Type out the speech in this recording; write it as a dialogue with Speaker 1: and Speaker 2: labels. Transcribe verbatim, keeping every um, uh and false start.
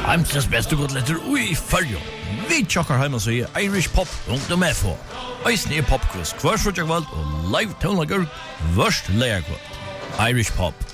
Speaker 1: Heimsens beste godletter ui fyrjo. Vi tjokkar heima sig Irish Pop rundt om F H. Eisne er popquiz hver sjutja kvöld og live tónleikur vørst leia kvöld. Irish Pop.